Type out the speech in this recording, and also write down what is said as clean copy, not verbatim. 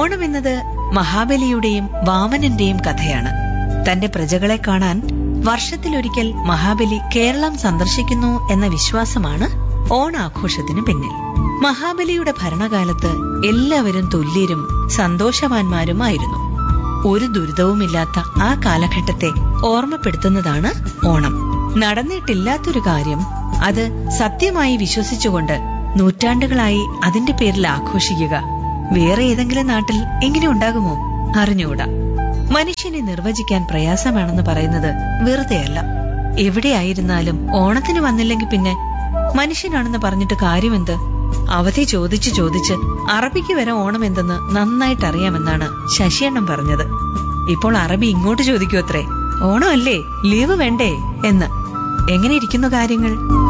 ഓണം എന്നത് മഹാബലിയുടെയും വാമനന്റെയും കഥയാണ്. തന്റെ പ്രജകളെ കാണാൻ വർഷത്തിലൊരിക്കൽ മഹാബലി കേരളം സന്ദർശിക്കുന്നു എന്ന വിശ്വാസമാണ് ഓണാഘോഷത്തിന് പിന്നിൽ. മഹാബലിയുടെ ഭരണകാലത്ത് എല്ലാവരും തുല്യരും സന്തോഷവാന്മാരുമായിരുന്നു. ഒരു ദുരിതവുമില്ലാത്ത ആ കാലഘട്ടത്തെ ഓർമ്മപ്പെടുത്തുന്നതാണ് ഓണം. നടന്നിട്ടില്ലാത്തൊരു കാര്യം അത് സത്യമായി വിശ്വസിച്ചുകൊണ്ട് നൂറ്റാണ്ടുകളായി അതിന്റെ പേരിൽ ആഘോഷിക്കുക വേറെ ഏതെങ്കിലും നാട്ടിൽ എങ്ങനെ ഉണ്ടാകുമോ? അറിഞ്ഞുകൂടാ. മനുഷ്യനെ നിർവചിക്കാൻ പ്രയാസമാണെന്ന് പറയുന്നത് വെറുതെയല്ല. എവിടെയായിരുന്നാലും ഓണത്തിന് വന്നില്ലെങ്കിൽ പിന്നെ മനുഷ്യനാണെന്ന് പറഞ്ഞിട്ട് കാര്യമെന്ത്? അവധി ചോദിച്ച് ചോദിച്ച് അറബിക്ക് വരെ ഓണം എന്തെന്ന് നന്നായിട്ടറിയാമെന്നാണ് ശശിയണ്ണൻ പറഞ്ഞത്. ഇപ്പോൾ അറബി ഇങ്ങോട്ട് ചോദിക്കൂ അത്രേ, ഓണമല്ലേ, ലീവ് വേണ്ടേ എന്ന്. എങ്ങനെ ഇരിക്കുന്നു കാര്യങ്ങൾ?